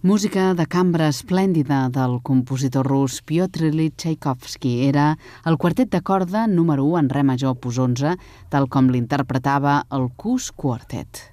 Música de cambra esplèndida del compositor rus Piotr Ilyich Txaikovski. Era el quartet de corda número 1 en re major opus 11, tal com l'interpretava el Kuss Quartet.